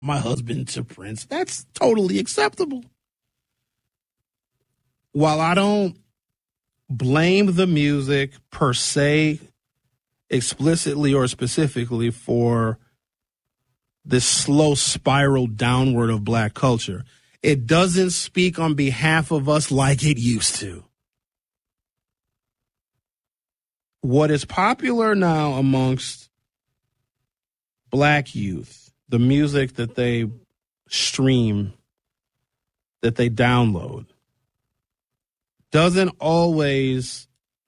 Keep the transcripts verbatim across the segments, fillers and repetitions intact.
my husband to Prince. That's totally acceptable. While I don't blame the music per se, explicitly or specifically, for this slow spiral downward of black culture, it doesn't speak on behalf of us like it used to. What is popular now amongst black youth, the music that they stream, that they download, doesn't always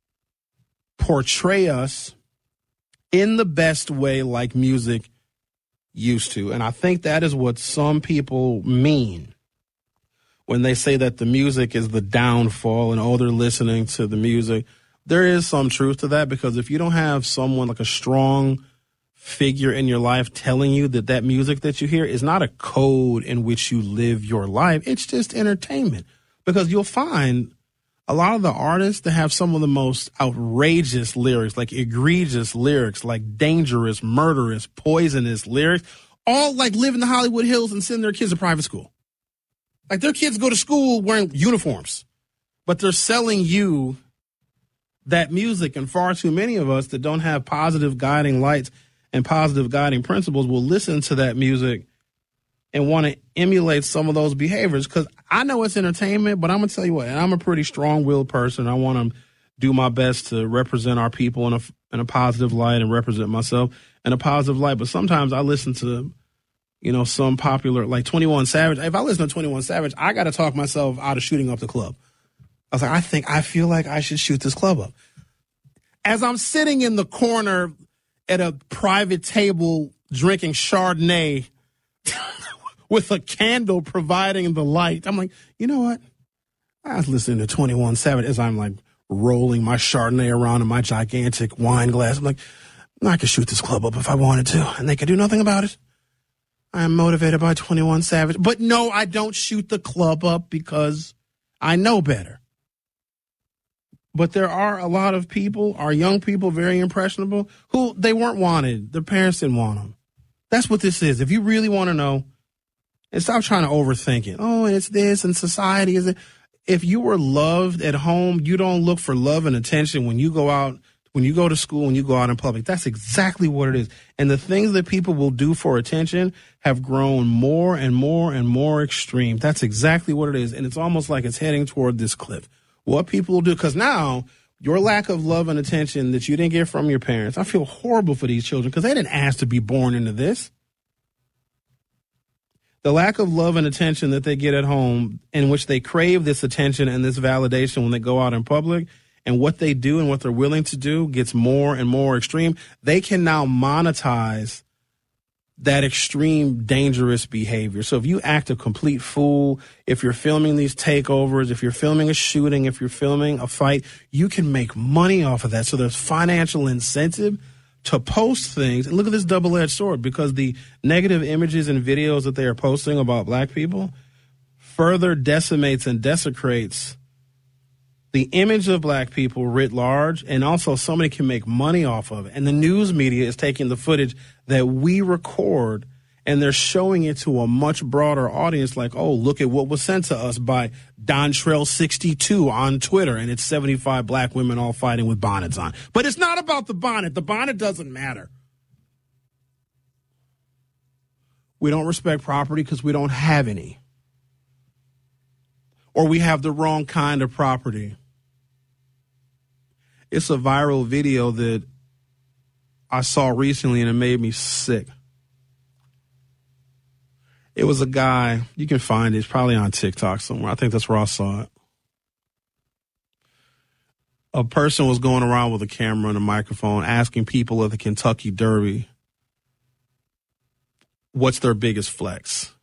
portray us in the best way like music used to. And I think that is what some people mean when they say that the music is the downfall and, oh, they're listening to the music. There is some truth to that, because if you don't have someone like a strong figure in your life telling you that that music that you hear is not a code in which you live your life, it's just entertainment. Because you'll find a lot of the artists that have some of the most outrageous lyrics, like egregious lyrics, like dangerous, murderous, poisonous lyrics, all like live in the Hollywood Hills and send their kids to private school. Like their kids go to school wearing uniforms, but they're selling you that music. And far too many of us that don't have positive guiding lights and positive guiding principles will listen to that music and want to emulate some of those behaviors. Because I know it's entertainment, but I'm going to tell you what, and I'm a pretty strong-willed person. I want to do my best to represent our people in a, in a positive light and represent myself in a positive light. But sometimes I listen to, you know, some popular, like twenty-one Savage. If I listen to twenty-one Savage, I got to talk myself out of shooting up the club. I was like, I think, I feel like I should shoot this club up. As I'm sitting in the corner at a private table drinking Chardonnay with a candle providing the light, I'm like, you know what? I was listening to twenty-one Savage as I'm like rolling my Chardonnay around in my gigantic wine glass. I'm like, I could shoot this club up if I wanted to, and they could do nothing about it. I am motivated by twenty-one Savage. But no, I don't shoot the club up because I know better. But there are a lot of people, our young people, very impressionable, who they weren't wanted. Their parents didn't want them. That's what this is. If you really want to know, and stop trying to overthink it. Oh, and it's this, and society is it. If you were loved at home, you don't look for love and attention when you go out, when you go to school, when you go out in public. That's exactly what it is. And the things that people will do for attention have grown more and more and more extreme. That's exactly what it is. And it's almost like it's heading toward this cliff. What people will do, because now your lack of love and attention that you didn't get from your parents, I feel horrible for these children because they didn't ask to be born into this. The lack of love and attention that they get at home, in which they crave this attention and this validation when they go out in public, and what they do and what they're willing to do gets more and more extreme. They can now monetize that extreme, dangerous behavior. So if you act a complete fool, if you're filming these takeovers, if you're filming a shooting, if you're filming a fight, you can make money off of that. So there's financial incentive to post things. And look at this double-edged sword, because the negative images and videos that they are posting about black people further decimates and desecrates the image of black people writ large, and also somebody can make money off of it. And the news media is taking the footage that we record and they're showing it to a much broader audience, like, oh, look at what was sent to us by Dontrell sixty-two on Twitter, and it's seventy-five black women all fighting with bonnets on. But it's not about the bonnet. The bonnet doesn't matter. We don't respect property because we don't have any. Or we have the wrong kind of property. It's a viral video that I saw recently, and it made me sick. It was a guy, you can find it, it's probably on TikTok somewhere. I think that's where I saw it. A person was going around with a camera and a microphone asking people at the Kentucky Derby what's their biggest flex.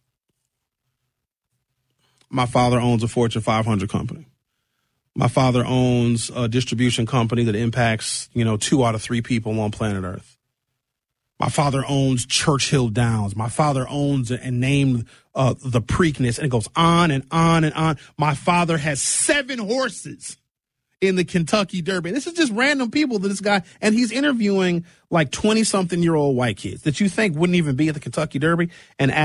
My father owns a Fortune five hundred company. My father owns a distribution company that impacts, you know, two out of three people on planet Earth. My father owns Churchill Downs. My father owns and named uh, the Preakness, and it goes on and on and on. My father has seven horses in the Kentucky Derby. This is just random people that this guy, and he's interviewing like twenty-something-year-old white kids that you think wouldn't even be at the Kentucky Derby, and